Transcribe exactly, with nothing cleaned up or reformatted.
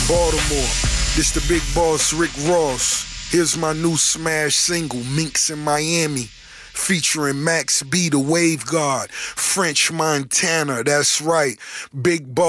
Baltimore, this the big boss Rick Ross. Here's my new smash single, Minks in Miami, featuring Max B, the Wave God, French Montana, that's right, Big Boss.